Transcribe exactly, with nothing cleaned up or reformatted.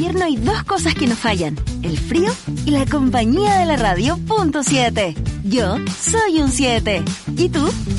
invierno hay dos cosas que no fallan: el frío y la compañía de la radio punto siete. Yo soy un siete. ¿Y tú?